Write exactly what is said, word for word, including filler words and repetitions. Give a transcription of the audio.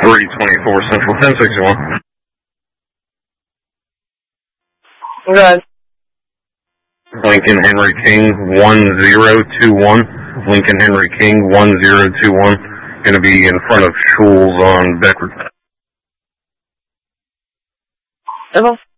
three twenty-four Central, ten sixty-one. Okay. Lincoln Henry King, one zero two one. Lincoln Henry King, one zero two one. Going to be in front of Schul's on Beckford. Okay.